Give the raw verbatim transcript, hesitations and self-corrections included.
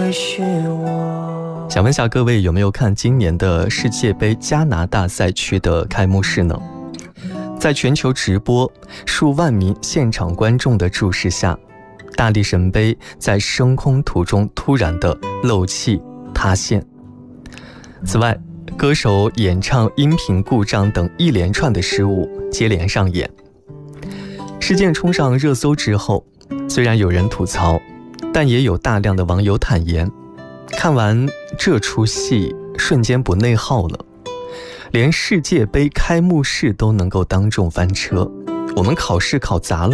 会是我。 想问下各位有没有看今年的世界杯加拿大赛区的开幕式呢？在全球直播、数万名现场观众的注视下，大力神杯在升空途中突然的漏气塌陷。此外，歌手演唱音频故障等一连串的失误接连上演。事件冲上热搜之后，虽然有人吐槽，但也有大量的网友坦言，看完这出戏瞬间不内耗了，连世界杯开幕式都能够当众翻车，我们考试考砸了。